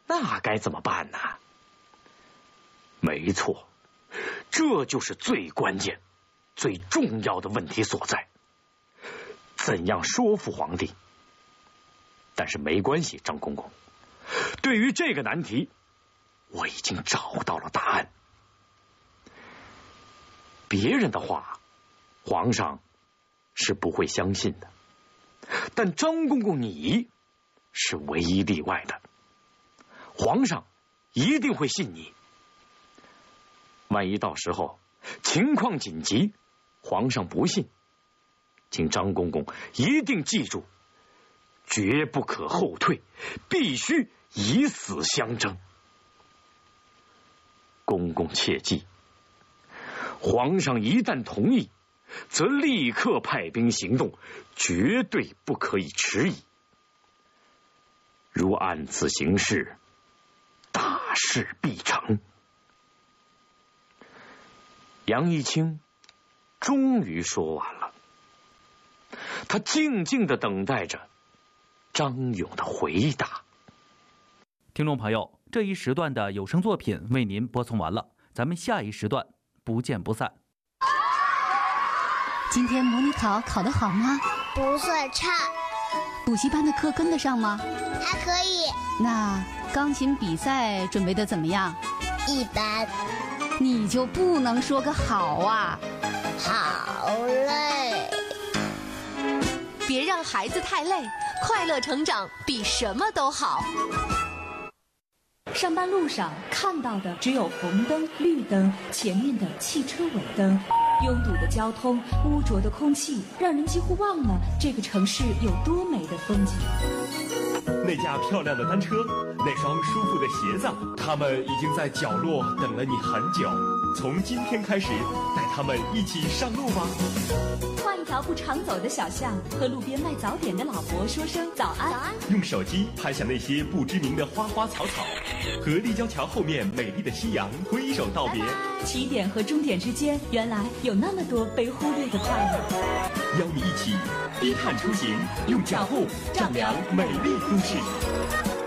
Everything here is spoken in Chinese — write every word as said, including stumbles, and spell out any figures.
那该怎么办呢？没错，这就是最关键、最重要的问题所在。怎样说服皇帝？但是没关系，张公公，对于这个难题，我已经找到了答案。别人的话，皇上是不会相信的，但张公公你是唯一例外的，皇上一定会信你。万一到时候情况紧急，皇上不信，请张公公一定记住，绝不可后退，必须以死相争。公公切记，皇上一旦同意，则立刻派兵行动，绝对不可以迟疑。如按此行事，大事必成。杨一清终于说完了，他静静地等待着张勇的回答。 听众朋友，这一时段的有声作品为您播送完了，咱们下一时段不见不散。 今天模拟考考得好吗？ 不算差。 补习班的课跟得上吗？ 还可以。 那钢琴比赛准备得怎么样？ 一般。 你就不能说个好啊？ 好累。 别让孩子太累，快乐成长比什么都好。 上班路上看到的只有红灯、绿灯，前面的汽车尾灯，拥堵的交通，污浊的空气，让人几乎忘了这个城市有多美的风景。 那架漂亮的单车，那双舒服的鞋子，他们已经在角落等了你很久。从今天开始，带他们一起上路吧。 换一条不常走的小巷，和路边卖早点的老伯说声早安。早安。 用手机拍下那些不知名的花花草草，和立交桥后面美丽的夕阳挥手道别。 起点和终点之间，原来有那么多被忽略的快乐。 邀你一起低碳出行，用脚步丈量美丽都市。